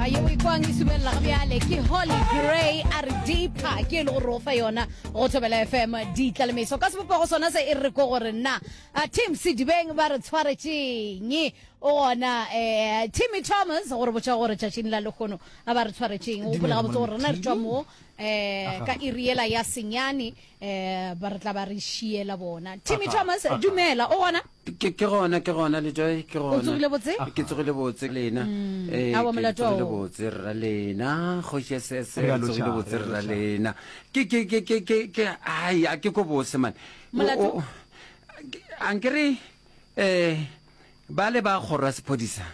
Ayo ikwang isubela gabyale ke Holy Gray RDP ke lo rofa yona go tobela FM di tlalemeso ka sepopo go sona se e re go gore nna team Sidibeng ba re tshwaretseng ona Timmy Thomas gore botsa gore tšatšing la lekgono a ba re tshwaretseng o bola botsa gore rena re tswa mo ka iriela ya senyane ba re tla ba re shiela bona Timmy Thomas dumela o ona ke gona le joy ke gona o tsogile botse ke tsogile botse lena a wa molato tsogile botse ra lena go se tsogile botse ra lena ke ai a ke go bose man molato ankere ba le ba go ra sepodisa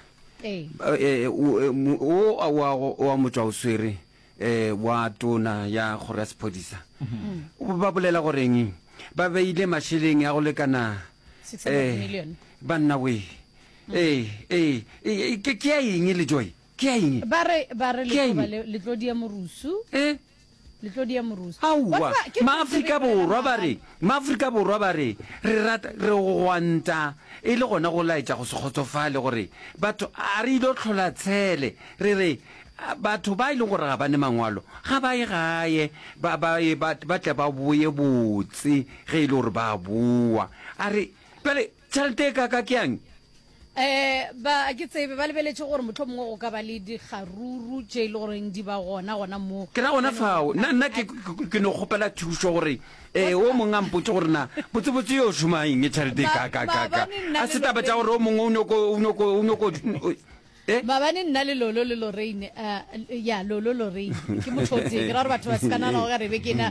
o motswa o swere wa tona ya go ra sepodisa ba bolela goreng ba beile masheleng ya go lekana 600 million banna we ke a eng le joy ke a eng ba re le tlodia morusu le tlodia morusu aua maafrika borwa ba re re rata re go gwanta e le gona go laetša go se kgotsofale gore batho a re ile tlhola tshele re batho ba ile gore ga ba ne mangwalo ga ba ye gae ba tle ba boye botse ge ile gore ba bua a re pele tšhelete e kaka ke yang ba ke tsebe ba lebeletse gore motho mongwe go ka ba le dikgaruru tše e le goreng di ba gona mo ke ra gona fao nna ke no kgopela thuso gore o mongwe a mpotse gore na botsebotse yo o šoma eng tšhelete e kakakaka a se taba tša gore o mongwe o nyoko Babane nna le Lolo le Lorraine ya Lolo Lorraine ke mothotseng ke ra re batho ba sekana go ga re be ke na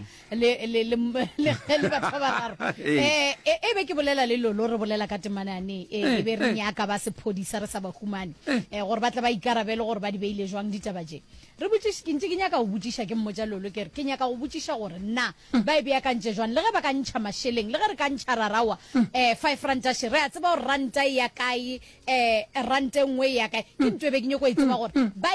le batho ba raro e be ke bolela le Lolo re bolela ka temanane e be re nyaka ba se phodisa re sa ba humane gore ba tla ba ikarabele gore ba di beile jwang ditaba je re botšiša ke ntse ke nyaka go botšiša ke mmotša Lolo ke nyaka go botšiša gore nna ba e beya ka ntše jwang le ge ba ka ntšha masheleng le ge re ka ntšha rarawa 5 ranta she re a tseba gore ranta ya kae ranta nngwe ya kae ke ntwe be ke nyako e tseba gore ba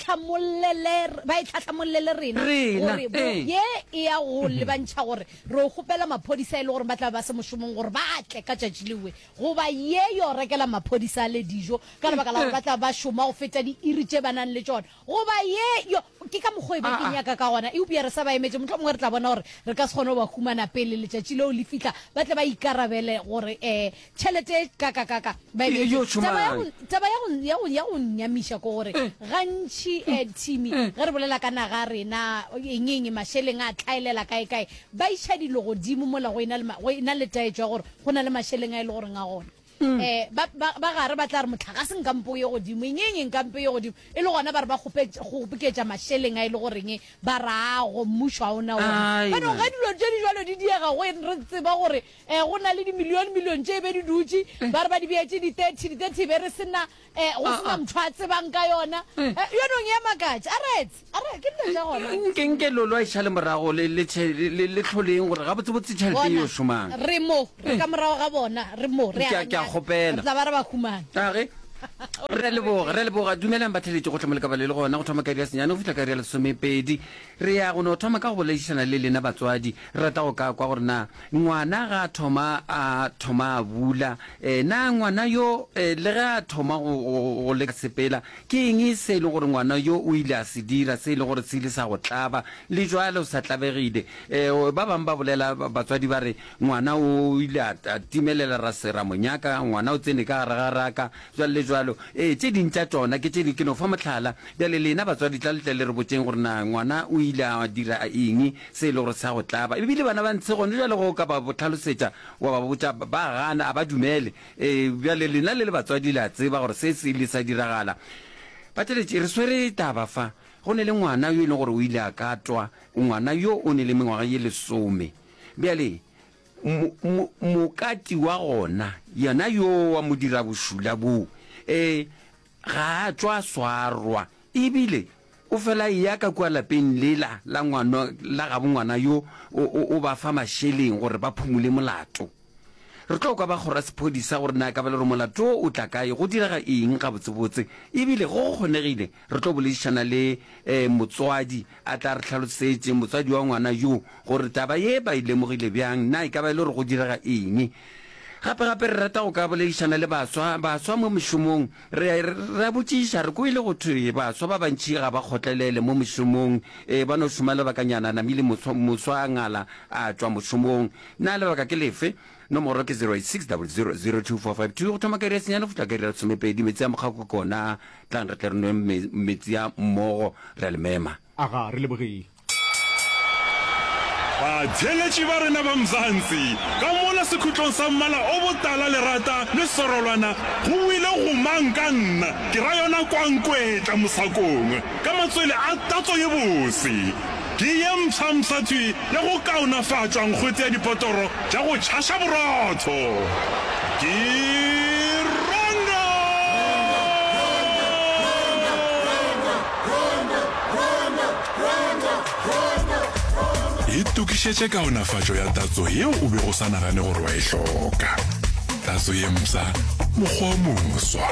itlhatlhamolele rena gore ye e ya go lebantšha gore re o kgopela maphodisa e le gore ba tla ba se mošomong gore ba tle ka tšatši lewe goba ye yo rekela maphodisa le dijo ka lebaka la gore ba tla ba šoma go feta diiri tše ba nang le tšona goba ye yo ke ka mokgwa e be ke nyaka ka gona e upia re sa ba emetse motlho mongwe re tla bona gore re ka se kgone go ba humana pele letšatši leo le fitlha ba tle ba ikarabele gore tšhelete kakakaka taba ya go nyamiša ko gore gantši timi ge re bolela ka naga rena eng mašheleng a tlhaelela kae ba iša dilo godimo mola go ena le taetso ya gore go na le mašheleng a e le goreng a gona ba gare ba tla re motlhakaseng kampo ye godimo eng kampo ye godimo e le gona ba re ba gopeketša mašheleng a e le goreng ba rago mmušo a ona ona banong ga dilo tše di jalo di diega go re tseba gore go na le dimilion tše be di dutse ba re ba di beetse di-30 be re sena go sena motho a tsebang ka yona yonong ya makatša are ke nna ja gona nke Lolo a išale morago le tlholeng gore ga botsebotse tšhelete yo šomang re mo re ka morago ga bona re mo re a kgopela tla ba re ba khumana re leboga dumelang batheletše go tlhomo le ka ba le gona go thoma ka ria senyane go fitlha ka ria lesomepedi re ya gone o thoma ka go boledišana le lena batswadi re rata go ka kwa gore na ngwana ga a thoma a bula na ngwana yo le ge a thoma go leka sepela ke eng se e le gore ngwana yo o ile a se dira se e le gore se ile sa go tlaba le jwale o sa tlabegile ba bangwe ba bolela batswadi ba re ngwana o ile a timelela ra se ra monyaka ngwana o tsene ka gare ga raka jwale jwalo tše dintša tsona ke tše di ke no fa motlhala bjale lena batswadi tla letle le re botseng gore na ngwana o ile a dira eng se e le gore sa go tlaba ebile bana ba ntshe gone jwale go ka ba botlhalosetša wa ba botša ba gana a ba dumele bjale lena le batswadi le a tseba gore se se ile sa diragala bateletše re swere taba fa go ne le ngwana yo e leng gore o ile a katwa ngwana yo o ne le mengwaga ye 10 bjale mokati wa gona yena yo wa modira bošula boo ga a tswa swarwa ebile o fela ya ka kwa lapeng lela la ngwana la ga ngwana yo o ba fa masheleng gore ba phumule molato re tlo ka ba gora sephodisa gore na ka ba le re molato o tla kae go diraga eng ga botsebotse ebile go kgonegile re tlo boledišana le motswadi a tla re tlhalosetse motswadi wa ngwana yo gore taba ye ba ilemogile bjang na e ka ba le gore go diraga eng gape re rata go ka boleišana le baswa mo mošomong re botšiša re ko ile go thwe baswa ba bantši ga ba kgotlelele mo mošomong ba no šoma lebakanyana namile moswa a ngala a tšwa mošomong na lebaka ke lefe nomoro ke 0860000245 go thoma kari ya senyane go tla kari ya lesomepedi metsi ya mokgako kona tlang re tle re nwe metsi ya mmogo re a le mema aga re lebogile batheletši ba rena ba Mzansi ka mola sekhutlong sa mmala o botala lerata le sorolwana go ile go mang ka nna ke ra yona kwankwetla mosakong ka matswele a tatso ye bose ke ye mtsamsathwi le go kaonafatšwa nkgwete ya dipotoro tša go tšhaša borotho ke e tukišetše kaonafatšo ya tatso yeo o be go sa nagane gore wa e hloka tatso ye msa mokgwa moswa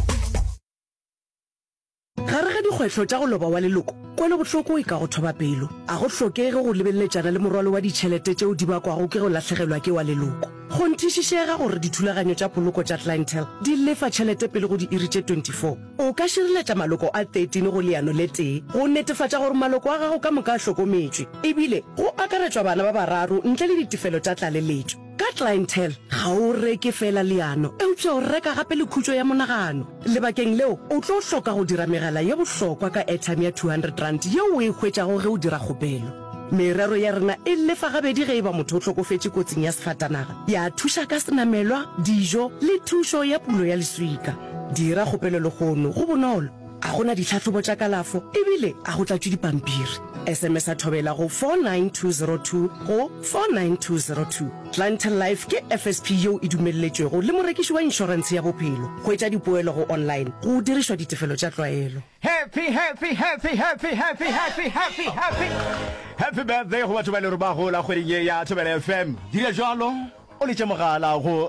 gare ga dikgwetlho tša go loba wa leloko kwane bohloko e ka go thoba pelo a go hlokege go lebeletšana le morwalo wa ditšhelete tšeo di bakwago ke go lahlegelwa ke wa leloko go nthišišega gore dithulaganyo tša poloko tša clientele di lefa tšhelete pele go di iri tše 24 o ka šireletša maloko a 13 go leano le tee go netefatša gore maloko a gago ka moka a hlokometšwe ebile go akaretšwa bana ba bararo ntle le ditefelo tša tlaleletšo ka clientele ga o reke fela leano eupša o reka gape le khutšo ya monagano lebakeng leo o tlo hloka go dira megala ye bohlokwa ka airtime ya 200 rand yeo o e hwetšago ge o dira kgopelo merero ya rena e lefa gabedi ge e ba motho o tlhokofetše kotsing ya sefatanaga ya thuša ka senamelwa dijo le thušo ya pulo ya leswika dira kgopelo le kgono go bonolo a gona ditlhatlhobo tša kalafo ebile a go tlatšwe dipampiri sms a thobela go 49202 go 49202 clientele life ke FSP yeo e dumelletšwego le morekiši wa inšorense ya bophelo go etša dipoelo go online go dirišwa ditefelo tša tlwaelo happy birthday go batho ba le re ba gola kgweding ye ya Thobela FM dira jalo o le mogala go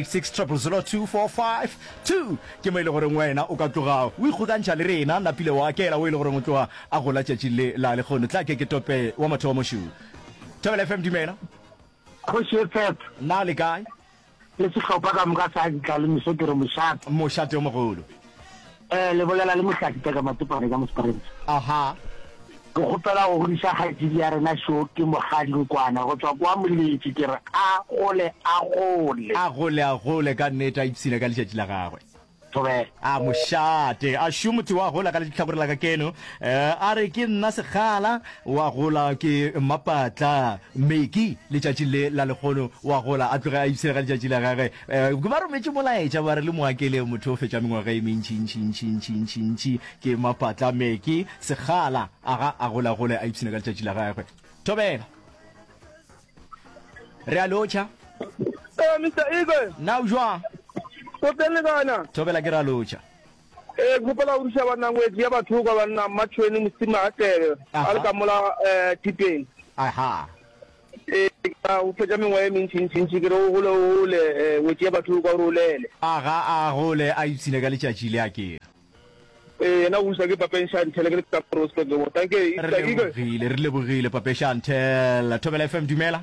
0860002452 ke mo ile gore wena o ka tloga o ikgokantšha le rena napile wa kela o ile gore o tloga a gola tšatši le la lekgono tla ke tope wa matho wa mošu Thobela FM dimela go shefet na le kae le se tlhopha ka moka sa ka le miso ke re mošate o mogolo le bolela le mohlaki ka matopane ka mosparents aha go gopela go godisa gaedi ya rena show ke mogadi kwana go tswa kwa moletši ke re a gole ka nnete a ipsina ka letšatši la gagwe tobe a mošate a šomotse wa gola ka letlhaborela ka keno a re ke nna segala wa gola ke mapatla meki letšatši le la lekgono wa gola a tloge a ipsina ka letšatši la gagwe ba rometše molaetša ba re le moakele motho o fetša mengwaga e mentšintšintšintšintšintšintši ke mapatla meki segala aga a golagole a ipsina ka letšatši la gagwe Thobela re a lotšha Mr. Eagle na o jwang go tenne kana Thobela ke ra lotšha gopela o ruša banangwetsi ya batho ka banna matšhweni mosima a tele a le ka mola tipeng aha o fetša mengwa e mentšintšintši ke re o gole wetsi ya batho ka gore o lele aga a gole a ipsine ka letšatši le a kere na o ruša ke papenshanthele ke le ka prospect re lebogile papeshanthele Thobela FM dumela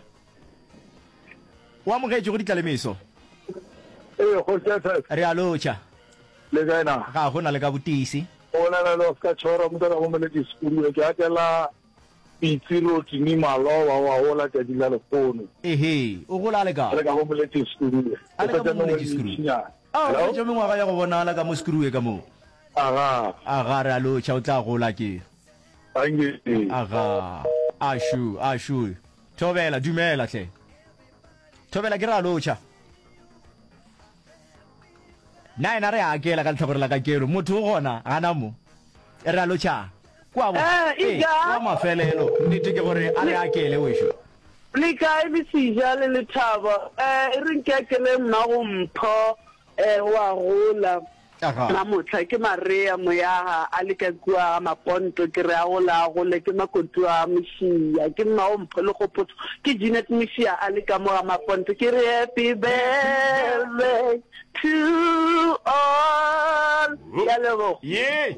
wa mogetše go ditlalemeso go shefet re a lotšha le kaena ga go na le ka botisi o na le ska tshora motho go mele diskulu ke atela itsiro tini malowa wa hola ka dila le fono ehe o gola le ka re ka go mele diskulu a le ka mo le diskulu a o tšo mengwaga ya go bonala ka mo skrue ka mo aga re a lotšha o tla gola ke aga ashu Thobela dumela tle Thobela ke re a lotšha na ena re a kela ka letlhaborela ka kelo motho o gona gana mo re a lotšha kwa mafelelo nnete ke gore a re a kele wešo le kae le seja le lethaba e re nkekele mna go mpho wa gola na motlha ke Maria moyaga a le ka kua maponto ke re a gole ke makotu a mošia ke mma o mpho le gopotso ke Janet mošia a le ka mo a maponto ke re happy birthday to all ya lebo re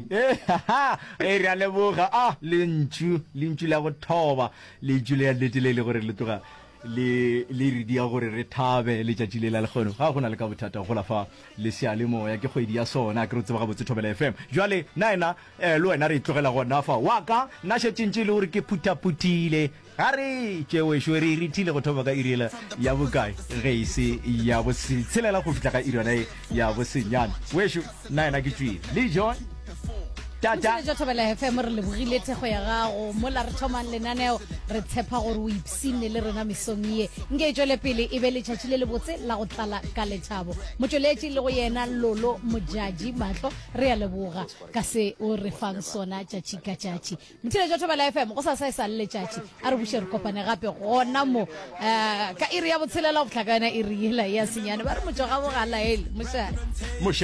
a leboga lentšu la go thoba le jule ya lete le gore le toga le re dia gore re thabe le tšatši le la lekgono ga go na le ka bothata go la fa le sealemoya ke kgwedi ya sona ke re tseba ga botse Thobela FM jwale naena le wena re itlogela gona fa wa ka nna šetšentše le gore ke phuthaphutile ga re tšewešo re irithile go thoba ka irela ya bokae ge e se ya tshelela go fitla ka irela ya bosenyane wešo naena ke tswile le joy tata jo Thobela FM re lebogile thego ya gago mola re thomang lenaneo re tshepa gore o ipsine le rena mesong ye nke tšwele pele e be letšatši le le botse la go tlala ka lethabo motšweletši le go yena Lolo Mojaji Matlo re a leboga ka se o re fang sona tšatši ka tšatši motšhile jo Thobela FM go sa sa le letšatši a re buše re kopane gape gona mo ka iri ya botshelela go tlhakana iri yela ya senyane ba re motšo ga bogala ele mošane